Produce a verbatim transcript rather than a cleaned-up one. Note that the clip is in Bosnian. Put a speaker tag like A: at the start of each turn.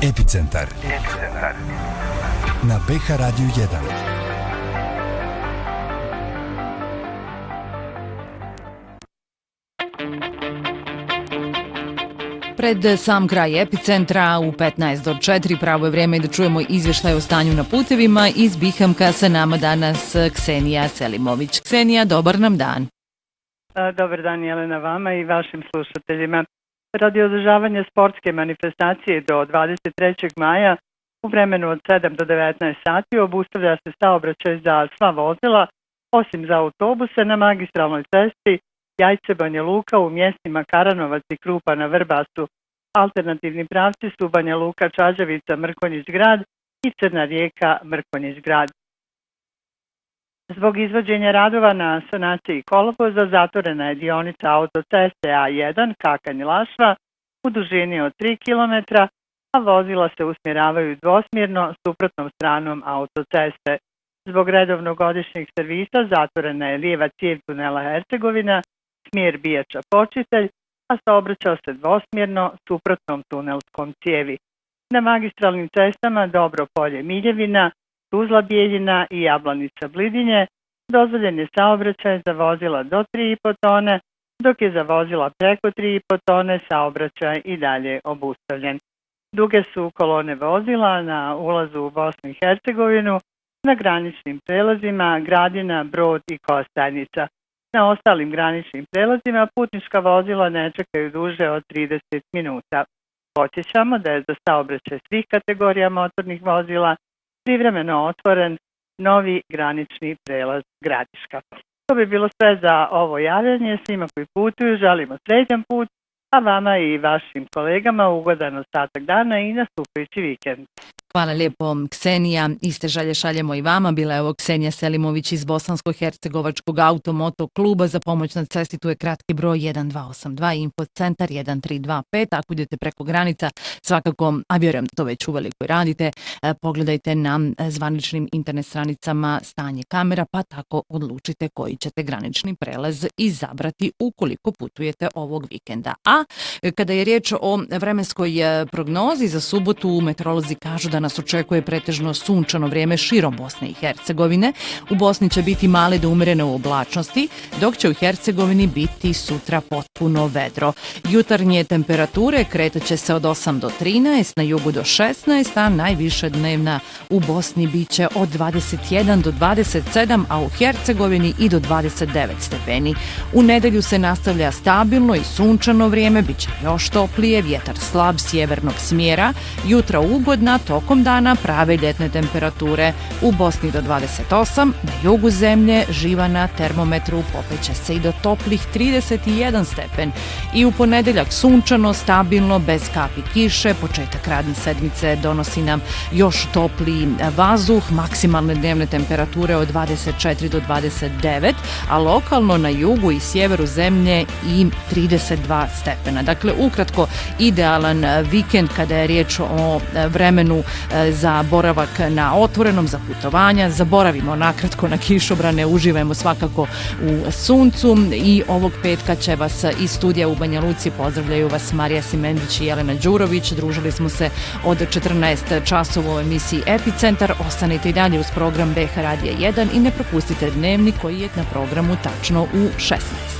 A: Epicentar. Epicentar. Na B H Radio jedan.
B: Pred sam kraj Epicentra u petnaest do četiri pravo je vrijeme da čujemo izvještaj o stanju na putevima. Iz Bihamka sa nama danas Ksenija Selimović. Ksenija, dobar nam dan.
C: Dobar dan, Jelena, vama i vašim slušateljima. Radi održavanja sportske manifestacije do dvadeset trećeg maja u vremenu od sedam do devetnaest sati obustavlja se saobraćaj za sva vozila, osim za autobuse na magistralnoj cesti Jajce Banja Luka u mjestima Karanovac i Krupa na Vrbasu. Alternativni pravci su Banja Luka, Čađavica, Mrkonjić grad i Crna Rijeka, Mrkonjić grad. Zbog izvođenja radova na sanaciji kolovoza zatvorena je dionica autoceste A jedan Kakanj-Lašva u dužini od tri kilometra, a vozila se usmjeravaju dvosmjerno suprotnom stranom autoceste. Zbog redovnog godišnjeg servisa zatvorena je lijeva cijev tunela Hercegovina, smjer Bijača-Počitelj, a saobraća se dvosmjerno suprotnom tunelskom cijevi. Na magistralnim cestama Dobro Polje-Miljevina, Tuzla Bijeljina i Jablanica Blidinje dozvoljen je saobraćaj za vozila do tri i po tone, dok je za vozila preko tri i po tone saobraćaj i dalje obustavljen. Duge su kolone vozila na ulazu u Bosnu i Hercegovinu, na graničnim prelazima Gradina, Brod i Kostajnica. Na ostalim graničnim prelazima putnička vozila ne čekaju duže od trideset minuta. Podsjećamo da je za saobraćaj svih kategorija motornih vozila privremeno otvoren novi granični prelaz Gradiška. To bi bilo sve za ovo javljanje. Svima koji putuju želimo srećan put, a vama i vašim kolegama ugodan ostatak dana i nastupajući vikend.
B: Hvala lijepo, Ksenija. Iste želje šaljemo i vama. Bila je ovo Ksenija Selimović iz Bosansko-hercegovačkog automoto kluba. Za pomoć na cesti tu je kratki broj jedan dva osam dva, infocentar jedan tri dva pet. Ako idete preko granica, svakako, a vjerujem da to već uveliko radite, pogledajte na zvaničnim internet stranicama stanje kamera, pa tako odlučite koji ćete granični prelaz izabrati ukoliko putujete ovog vikenda. A kada je riječ o vremenskoj prognozi za subotu, meteorolozi kažu da nas očekuje pretežno sunčano vrijeme širom Bosne i Hercegovine. U Bosni će biti male do umjerene u oblačnosti, dok će u Hercegovini biti sutra potpuno vedro. Jutarnje temperature kretat će se od osam do trinaest, na jugu do šesnaest, a najviše dnevna u Bosni bit će od dvadeset jedan do dvadeset sedam, a u Hercegovini i do dvadeset devet stepeni. U nedelju se nastavlja stabilno i sunčano vrijeme, bit će još toplije, vjetar slab sjevernog smjera, jutra ugodna, tokom dana prave ljetne temperature. U Bosni do dvadeset osam, na jugu zemlje živa na termometru popeće se i do toplih trideset jedan stepen. I u ponedjeljak sunčano, stabilno, bez kapi kiše, početak radne sedmice donosi nam još topliji vazduh, maksimalne dnevne temperature od dvadeset četiri do dvadeset devet, a lokalno na jugu i sjeveru zemlje i trideset dva stepena. Dakle, ukratko, idealan vikend kada je riječ o vremenu za boravak na otvorenom, za putovanja. Zaboravimo nakratko na kišobrane, uživajmo svakako u suncu i ovog petka će vas iz studija u Banja Luci pozdravljaju vas Marija Simendić i Jelena Đurović. Družili smo se od četrnaest časova u emisiji Epicentar. Ostanite i dalje uz program B H Radija jedan i ne propustite dnevnik koji je na programu tačno u šesnaest.